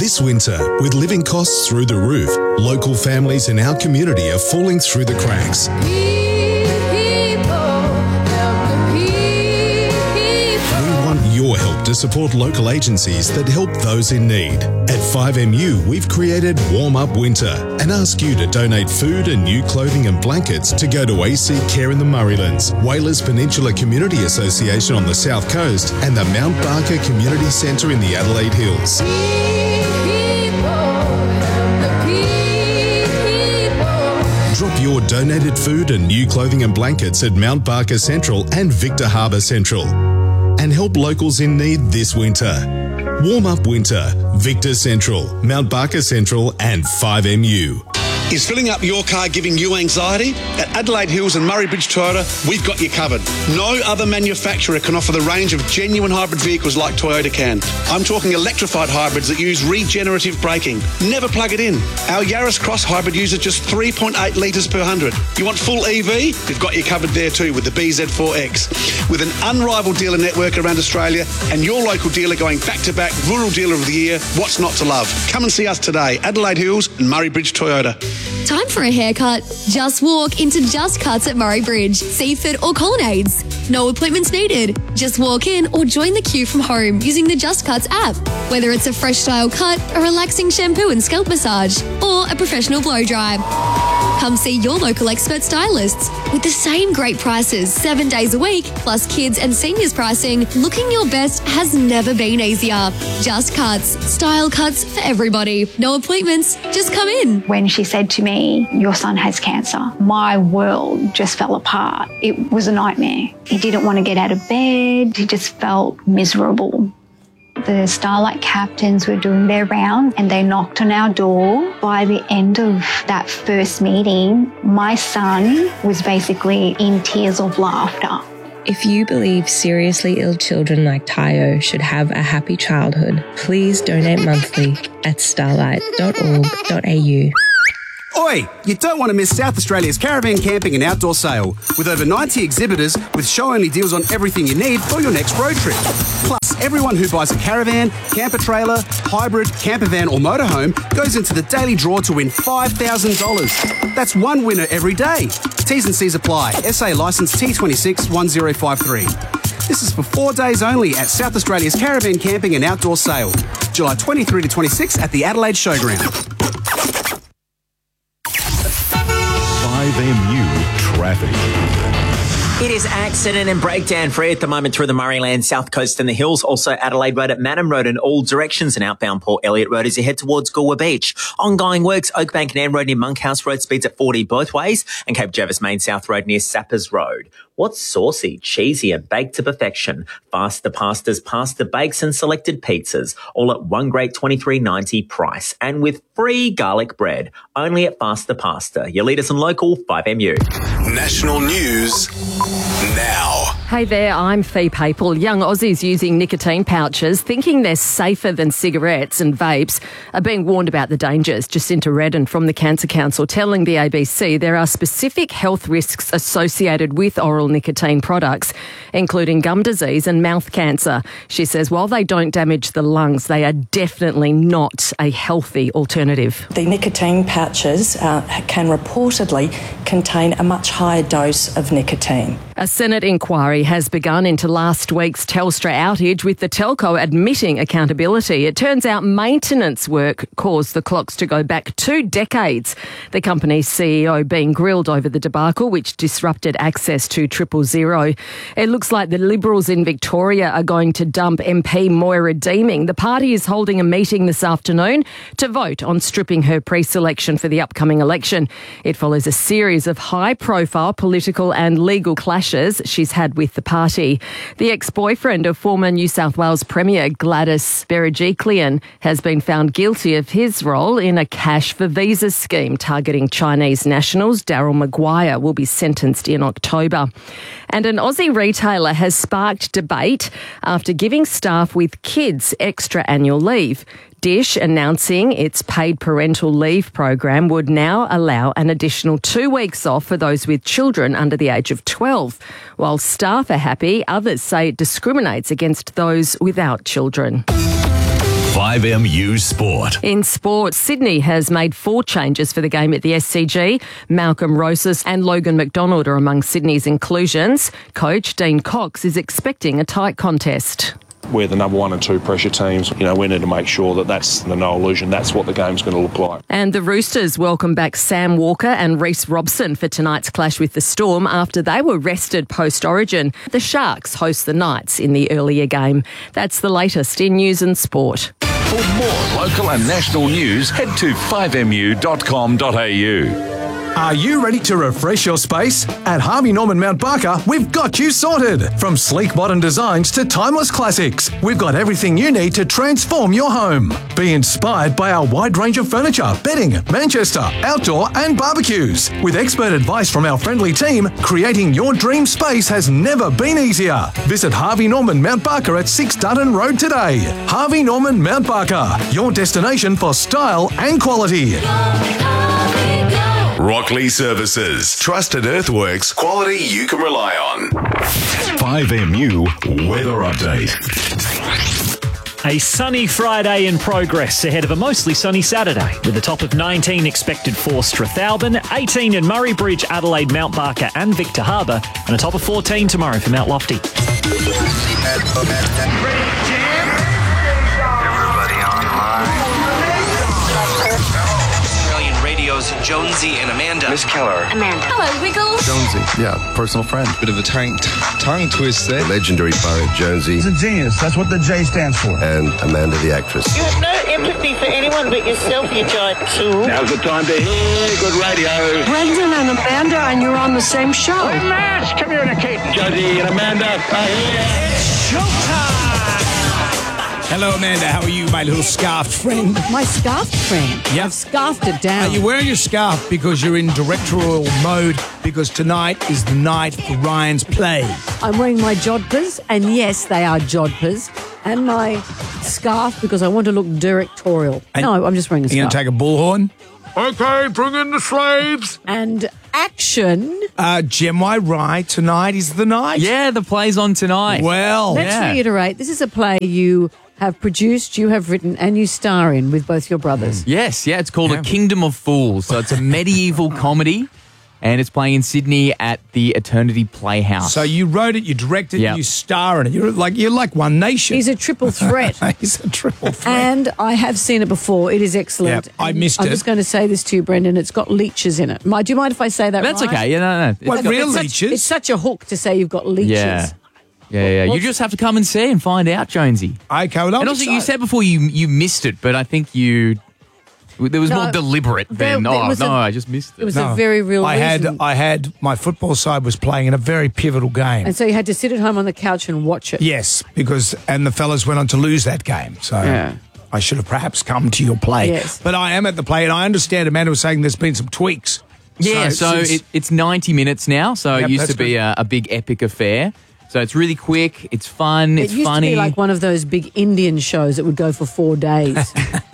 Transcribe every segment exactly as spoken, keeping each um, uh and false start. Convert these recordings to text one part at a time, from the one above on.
This winter, with living costs through the roof, local families in our community are falling through the cracks. Your help to support local agencies that help those in need. At five M U, we've created Warm Up Winter and ask you to donate food and new clothing and blankets to go to A C Care in the Murraylands, Whalers Peninsula Community Association on the South Coast, and the Mount Barker Community Centre in the Adelaide Hills. Drop your donated food and new clothing and blankets at Mount Barker Central and Victor Harbour Central. And help locals in need this winter. Warm Up Winter, Victor Central, Mount Barker Central and five M U. Is filling up your car giving you anxiety? At Adelaide Hills and Murray Bridge Toyota, we've got you covered. No other manufacturer can offer the range of genuine hybrid vehicles like Toyota can. I'm talking electrified hybrids that use regenerative braking. Never plug it in. Our Yaris Cross hybrid uses just three point eight litres per hundred. You want full E V? We've got you covered there too with the B Z four X. With an unrivaled dealer network around Australia and your local dealer going back-to-back Rural Dealer of the Year, what's not to love? Come and see us today, Adelaide Hills and Murray Bridge Toyota. Time for a haircut? Just walk into Just Cuts at Murray Bridge, Seaford or Colonnades. No appointments needed. Just walk in or join the queue from home using the Just Cuts app. Whether it's a fresh style cut, a relaxing shampoo and scalp massage, or a professional blow dry. Come see your local expert stylists. With the same great prices seven days a week, plus kids and seniors pricing, looking your best has never been easier. Just Cuts. Style cuts for everybody. No appointments. Just come in. When she said to me, "Your son has cancer," my world just fell apart. It was a nightmare. He didn't want to get out of bed. He just felt miserable. The Starlight captains were doing their round and they knocked on our door. By the end of that first meeting, my son was basically in tears of laughter. If you believe seriously ill children like Tayo should have a happy childhood, please donate monthly at starlight dot org dot a u. Oi! You don't want to miss South Australia's caravan camping and outdoor sale, with over ninety exhibitors with show-only deals on everything you need for your next road trip. Plus, everyone who buys a caravan, camper trailer, hybrid, camper van or motorhome goes into the daily draw to win five thousand dollars. That's one winner every day. T's and C's apply. S A licence T two six one zero five three. This is for four days only at South Australia's caravan camping and outdoor sale, July twenty-third to twenty-sixth at the Adelaide Showground. five M U Traffic. It is accident and breakdown free at the moment through the Murrayland, South Coast and the Hills. Also Adelaide Road at Madam Road in all directions and outbound Port Elliot Road as you head towards Goolwa Beach. Ongoing works, Oakbank and Ann Road near Monkhouse Road, speeds at forty both ways, and Cape Jervis Main South Road near Sappers Road. What's saucy, cheesy and baked to perfection? Faster pastas, pasta bakes and selected pizzas, all at one great twenty-three ninety price and with free garlic bread. Only at Faster Pasta. Your leaders in local five M U. National news now. Hey there, I'm Fee Papel. Young Aussies using nicotine pouches, thinking they're safer than cigarettes and vapes, are being warned about the dangers. Jacinta Redden from the Cancer Council telling the A B C there are specific health risks associated with oral nicotine products, including gum disease and mouth cancer. She says while they don't damage the lungs, they are definitely not a healthy alternative. The nicotine pouches uh, can reportedly contain a much higher dose of nicotine. A Senate inquiry has begun into last week's Telstra outage, with the telco admitting accountability. It turns out maintenance work caused the clocks to go back two decades. The company's C E O being grilled over the debacle, which disrupted access to triple zero. It looks like the Liberals in Victoria are going to dump M P Moira Deeming. The party is holding a meeting this afternoon to vote on stripping her pre-selection for the upcoming election. It follows a series of high-profile political and legal clashes she's had with the party. The ex-boyfriend of former New South Wales Premier Gladys Berejiklian has been found guilty of his role in a cash for visa scheme targeting Chinese nationals. Daryl Maguire will be sentenced in October. And an Aussie retailer has sparked debate after giving staff with kids extra annual leave. Dish announcing its paid parental leave program would now allow an additional two weeks off for those with children under the age of twelve. While staff are happy, others say it discriminates against those without children. five M U Sport. In sport, Sydney has made four changes for the game at the S C G. Malcolm Rosas and Logan McDonald are among Sydney's inclusions. Coach Dean Cox is expecting a tight contest. We're the number one and two pressure teams. You know, we need to make sure that that's the no illusion. That's what the game's going to look like. And the Roosters welcome back Sam Walker and Reece Robson for tonight's clash with the Storm after they were rested post-Origin. The Sharks host the Knights in the earlier game. That's the latest in news and sport. For more local and national news, head to five M U dot com dot A U. Are you ready to refresh your space? At Harvey Norman Mount Barker, we've got you sorted. From sleek modern designs to timeless classics, we've got everything you need to transform your home. Be inspired by our wide range of furniture, bedding, Manchester, outdoor and barbecues. With expert advice from our friendly team, creating your dream space has never been easier. Visit Harvey Norman Mount Barker at six Dutton Road today. Harvey Norman Mount Barker, your destination for style and quality. Rockley Services. Trusted earthworks. Quality you can rely on. five M U Weather Update. A sunny Friday in progress ahead of a mostly sunny Saturday, with a top of nineteen expected for Strathalbyn, eighteen in Murray Bridge, Adelaide, Mount Barker and Victor Harbour, and a top of fourteen tomorrow for Mount Lofty. Jonesy and Amanda. Miss Keller. Amanda. Hello, Wiggles. Jonesy. Yeah, personal friend. Bit of a tongue, tongue twist there. The legendary poet Jonesy. He's a genius. That's what the J stands for. And Amanda the actress. You have no empathy for anyone but yourself, you giant tool. Now's the time to hear good radio. Brendan and Amanda, and you're on the same show. We're mass communicating. Jonesy and Amanda are here. It's showtime. Hello, Amanda. How are you, my little scarfed friend? My scarfed friend? Yep. I've scarfed it down. Are you wearing your scarf because you're in directorial mode? Because tonight is the night for Ryan's play. I'm wearing my jodhpurs, and yes, they are jodhpurs, and my scarf because I want to look directorial. And no, I'm just wearing a scarf. You're going to take a bullhorn? Okay, bring in the slaves. And action. Uh, Gem Y Rye, tonight is the night. Yeah, the play's on tonight. Well, let's yeah. reiterate. This is a play you have produced, you have written, and you star in with both your brothers. Mm. Yes, yeah, it's called yeah. A Kingdom of Fools. So it's a medieval comedy, and it's playing in Sydney at the Eternity Playhouse. So you wrote it, you directed yep. it, you star in it. You're like you're like One Nation. He's a triple threat. He's a triple threat. And I have seen it before. It is excellent. Yep, I missed I'm it. I'm just going to say this to you, Brendan. It's got leeches in it. My, do you mind if I say that That's right? okay. Yeah, no, no. What, it's real it's leeches? Such, it's such a hook to say you've got leeches. Yeah. Yeah, yeah. You just have to come and see and find out, Jonesy. Okay, well, and also, you said before you you missed it, but I think you there was no, more deliberate there, than there oh no, a, I just missed it. It was no, a very real. I reason. had I had my football side was playing in a very pivotal game, and so you had to sit at home on the couch and watch it. Yes, because and the fellas went on to lose that game. So yeah. I should have perhaps come to your play. Yes. But I am at the play, and I understand Amanda was saying there's been some tweaks. Yeah, so, so it, it's ninety minutes now. So yep, it used to be a, a big epic affair. So it's really quick, it's fun, it it's used funny. To be like one of those big Indian shows that would go for four days.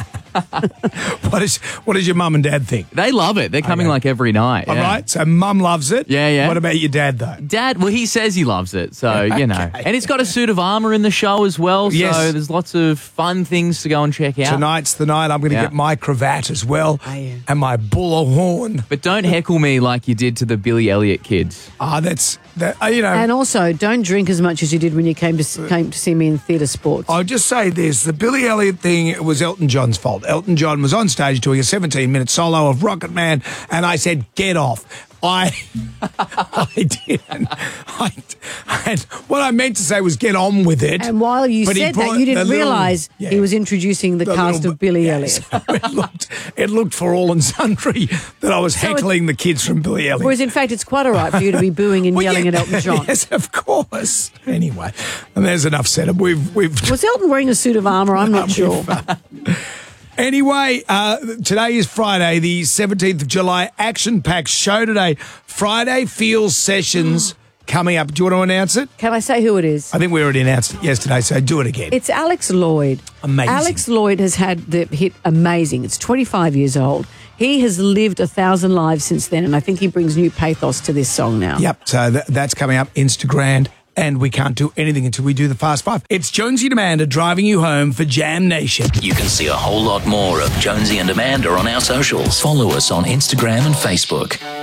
What is what does your mum and dad think? They love it. They're coming okay. like every night. All yeah. right. So mum loves it. Yeah, yeah. What about your dad though? Dad, well, he says he loves it. So you know, okay. and it's got a suit of armour in the show as well. So yes. there's lots of fun things to go and check out. Tonight's the night. I'm going to yeah. get my cravat as well oh, yeah. and my bullhorn. But don't heckle me like you did to the Billy Elliot kids. Ah, oh, that's that. Uh, you know. And also, don't drink as much as you did when you came to came to see me in theatre sports. I'll just say this: the Billy Elliot thing it was Elton John's fault. Elton John was on stage doing a seventeen minute solo of Rocket Man, and I said, "Get off." I, I didn't. I, and what I meant to say was get on with it. And while you but said that, you didn't realise yeah, he was introducing the, the cast little, of Billy yeah, Elliot. So it, looked, it looked for all and sundry that I was so heckling the kids from Billy Elliot. Whereas, in fact, it's quite all right for you to be booing and well, yelling yeah, at Elton John. Yes, of course. Anyway, and there's enough said. We've, we've Was Elton wearing a suit of armour? I'm not sure. Uh, Anyway, uh, today is Friday, the seventeenth of July. Action-packed show today. Friday Feels Sessions coming up. Do you want to announce it? Can I say who it is? I think we already announced it yesterday, so do it again. It's Alex Lloyd. Amazing. Alex Lloyd has had the hit Amazing. It's twenty-five years old. He has lived a thousand lives since then, and I think he brings new pathos to this song now. Yep, so th- that's coming up. Instagram and we can't do anything until we do the Fast Five. It's Jonesy and Amanda driving you home for Jam Nation. You can see a whole lot more of Jonesy and Amanda on our socials. Follow us on Instagram and Facebook.